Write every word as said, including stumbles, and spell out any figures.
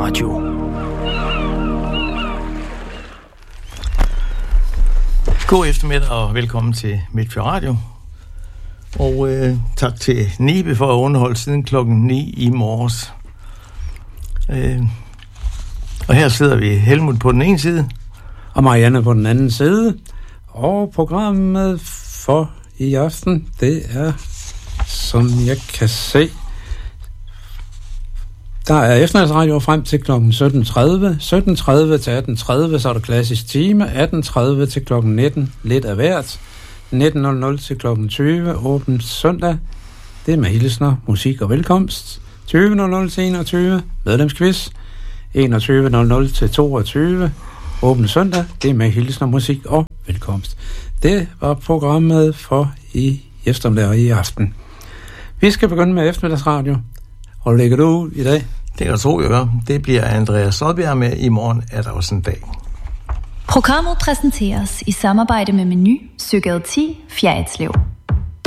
Radio. God eftermiddag og velkommen til Midtfyr Radio. Og øh, tak til Nibe for at underholde siden klokken ni i morges. Øh, og her sidder vi Helmut på den ene side. Og Marianne på den anden side. Og programmet for i aften, det er, som jeg kan se, der er eftermiddagsradio frem til klokken sytten tredive. sytten tredive til atten tredive, så er der klassisk time. atten tredive til klokken nitten, lidt af hvert. nitten nul nul til klokken tyve, åben søndag. Det er med hilsner, musik og velkomst. tyve nul nul til enogtyve, medlemsquiz. enogtyve nul nul til toogtyve, åben søndag. Det er med hilsner, musik og velkomst. Det var programmet for i eftermiddag og i aften. Vi skal begynde med eftermiddagsradio. Og lægger du ud i dag? Det kan du tro, jeg gør. Det bliver Andreas Soldbjerg med. I morgen er der også en dag. Programmet præsenteres i samarbejde med Meny, Søgade ti, Fjerritslev.